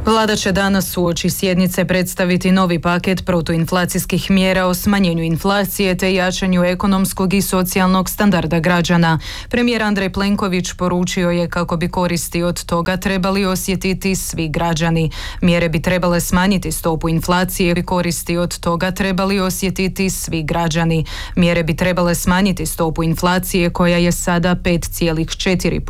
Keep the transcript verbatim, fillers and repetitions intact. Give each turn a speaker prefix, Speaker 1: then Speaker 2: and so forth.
Speaker 1: Vlada će danas uoči sjednice predstaviti novi paket protuinflacijskih mjera o smanjenju inflacije te jačanju ekonomskog i socijalnog standarda građana. Premijer Andrej Plenković poručio je kako bi koristi od toga trebali osjetiti svi građani. Mjere bi trebale smanjiti stopu inflacije i koristi od toga trebali osjetiti svi građani. Mjere bi trebale smanjiti stopu inflacije koja je sada pet zarez četiri posto